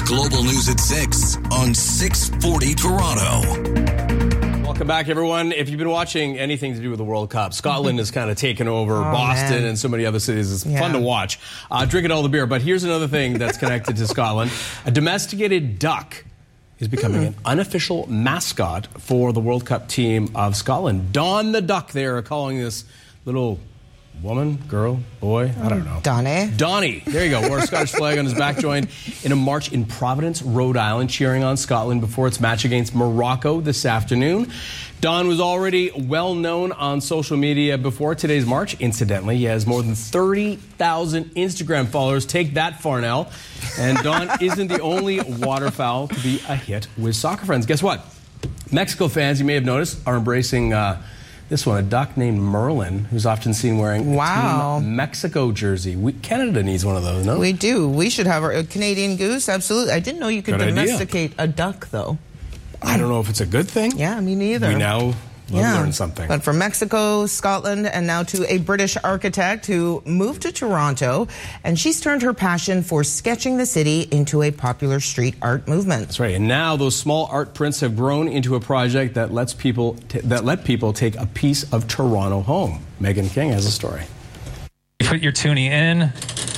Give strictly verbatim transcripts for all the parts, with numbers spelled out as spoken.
Global News at six on six forty Toronto. Welcome back, everyone. If you've been watching anything to do with the World Cup, Scotland has kind of taken over oh, Boston man. and so many other cities. It's yeah. fun to watch. Uh, drinking all the beer. But here's another thing that's connected to Scotland. A domesticated duck is becoming mm. an unofficial mascot for the World Cup team of Scotland. Dawn the Duck, they are calling this little woman, girl, boy, I don't know. Donnie. Donnie. There you go. Wore a Scottish flag on his back, joined in a march in Providence, Rhode Island, cheering on Scotland before its match against Morocco this afternoon. Don was already well known on social media before today's march. Incidentally, he has more than thirty thousand Instagram followers. Take that, Farnell. And Don isn't the only waterfowl to be a hit with soccer friends. Guess what? Mexico fans, you may have noticed, are embracing uh, this one, a duck named Merlin, who's often seen wearing wow. a Team Mexico jersey. We, Canada needs one of those, no? We do. We should have our, a Canadian goose. Absolutely. I didn't know you could Good domesticate idea. a duck, though. I don't know if it's a good thing. Yeah, me neither. We now yeah. learn something. But from Mexico, Scotland, and now to a British architect who moved to Toronto, and she's turned her passion for sketching the city into a popular street art movement. That's right. And now those small art prints have grown into a project that lets people t- that let people take a piece of Toronto home. Megan King has a story. You put your toonie in,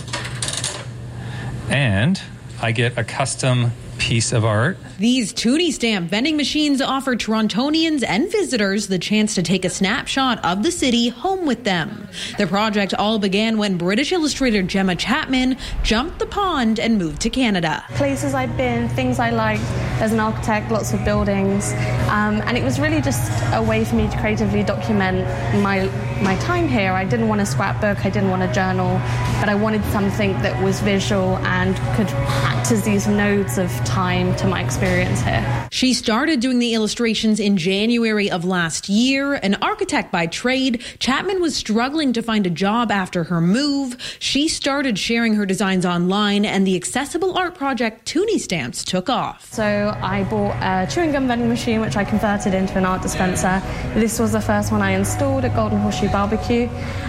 and I get a custom piece of art. These Toonie Stamp vending machines offer Torontonians and visitors the chance to take a snapshot of the city home with them. The project all began when British illustrator Gemma Chapman jumped the pond and moved to Canada. Places I'd been, things I liked, there's an architect, lots of buildings, um, and it was really just a way for me to creatively document my my time here. I didn't want a scrapbook, I didn't want a journal, but I wanted something that was visual and could act as these nodes of time to my experience here. She started doing the illustrations in January of last year. An architect by trade, Chapman was struggling to find a job after her move. She started sharing her designs online, and the accessible art project Toonie Stamps took off. So I bought a chewing gum vending machine, which I converted into an art dispenser. This was the first one I installed at Golden Horseshoe Barbecue,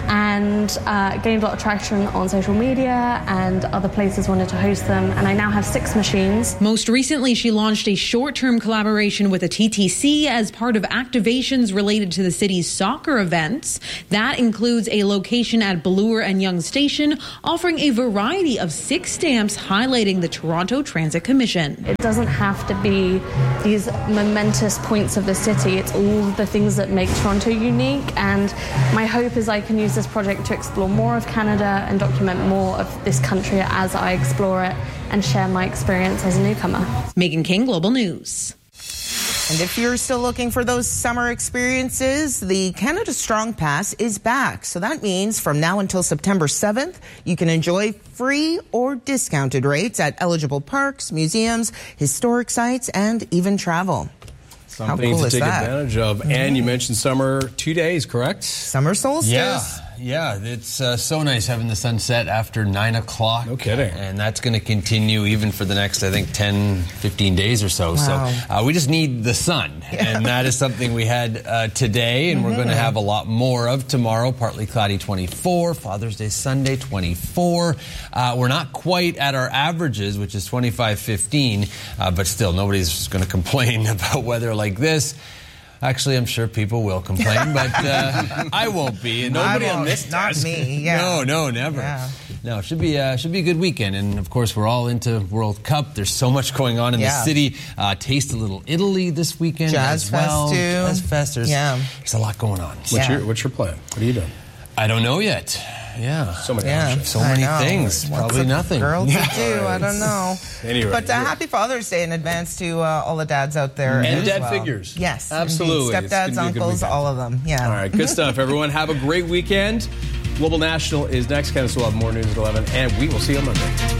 and uh, gained a lot of traction on social media, and other places wanted to host them, and I now have six machines. Most recently, she launched a short-term collaboration with a T T C as part of activations related to the city's soccer events. That includes a location at Bloor and Yonge Station, offering a variety of six stamps highlighting the Toronto Transit Commission. It doesn't have to be these momentous points of the city. It's all the things that make Toronto unique, and my hope is I can use this project to explore more of Canada and document more of this country as I explore it and share my experience as a newcomer. Megan King, Global News. And if you're still looking for those summer experiences, the Canada Strong Pass is back. So that means from now until September seventh, you can enjoy free or discounted rates at eligible parks, museums, historic sites, and even travel. Something How cool to is take that? advantage of. Mm-hmm. And you mentioned summer two days, correct? Summer solstice. Yeah, yeah. It's uh, so nice having the sun set after nine o'clock. No kidding. And that's going to continue even for the next, I think, ten, fifteen days or so. Wow. So uh, we just need the sun. Yeah. And that is something we had uh, today, and mm-hmm. we're going to have a lot more of tomorrow. Partly cloudy twenty-four, Father's Day Sunday twenty-four. Uh, we're not quite at our averages, which is twenty-five, fifteen, uh, but still nobody's going to complain about weather like this. Actually, I'm sure people will complain, but uh, I won't be. And nobody on this Not desk. me, yeah. No, no, never. Yeah. No, it should be, uh, should be a good weekend. And, of course, we're all into World Cup. There's so much going on in yeah. the city. Uh, taste a little Italy this weekend Jazz as well. Fest, too. Jazz Fest. There's, yeah. there's a lot going on. What's, yeah. your, what's your plan? What are you doing? I don't know yet. Yeah. So many Yeah. options. So I many know. things. What's Probably a nothing. Girl to Yeah. do, I don't know. Anyway, but uh, yeah. happy Father's Day in advance to uh, all the dads out there. And as dad well. figures. Yes. Absolutely. Indeed. It's gonna Stepdads, be a good uncles, weekend. all of them. Yeah. All right, good stuff, everyone. Have a great weekend. Global National is next. Candace will have more news at eleven, and we will see you on Monday.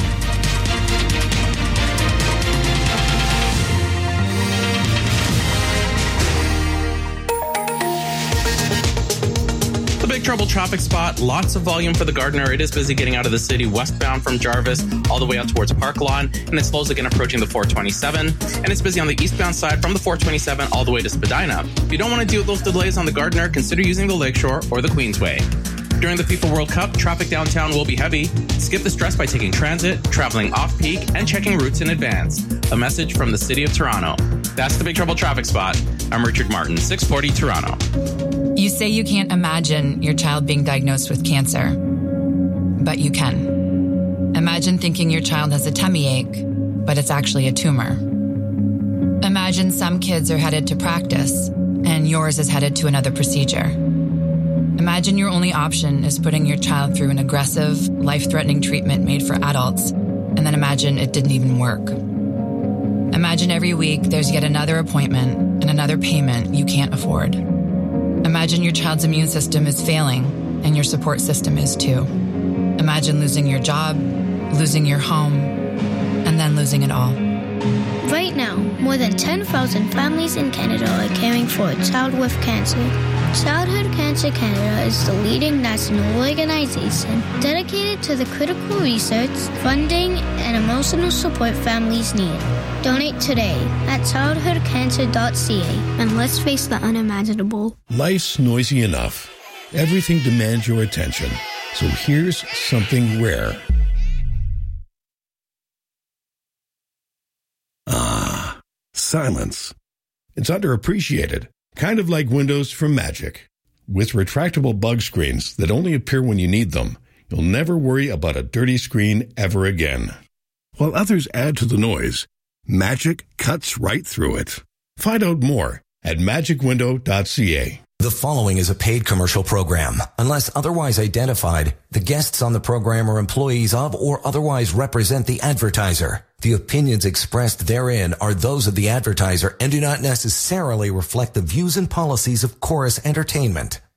Big trouble traffic spot. Lots of volume for the Gardiner. It is busy getting out of the city westbound from Jarvis all the way out towards Park Lawn, and it slows again approaching the four twenty-seven. And it's busy on the eastbound side from the four twenty-seven all the way to Spadina. If you don't want to deal with those delays on the Gardiner, consider using the Lakeshore or the Queensway. During the FIFA World Cup, traffic downtown will be heavy. Skip the stress by taking transit, traveling off-peak, and checking routes in advance. A message from the City of Toronto. That's the Big Trouble Traffic Spot. I'm Richard Martin, six forty Toronto. You say you can't imagine your child being diagnosed with cancer, but you can. Imagine thinking your child has a tummy ache, but it's actually a tumor. Imagine some kids are headed to practice, and yours is headed to another procedure. Imagine your only option is putting your child through an aggressive, life-threatening treatment made for adults, and then imagine it didn't even work. Imagine every week there's yet another appointment and another payment you can't afford. Imagine your child's immune system is failing, and your support system is too. Imagine losing your job, losing your home, and then losing it all. Right now, more than ten thousand families in Canada are caring for a child with cancer. Childhood Cancer Canada is the leading national organization dedicated to the critical research, funding, and emotional support families need. Donate today at childhood cancer dot c a and let's face the unimaginable. Life's noisy enough. Everything demands your attention. So here's something rare. Ah, silence. It's underappreciated. Kind of like windows from Magic. With retractable bug screens that only appear when you need them, you'll never worry about a dirty screen ever again. While others add to the noise, Magic cuts right through it. Find out more at magic window dot c a. The following is a paid commercial program. Unless otherwise identified, the guests on the program are employees of or otherwise represent the advertiser. The opinions expressed therein are those of the advertiser and do not necessarily reflect the views and policies of Chorus Entertainment.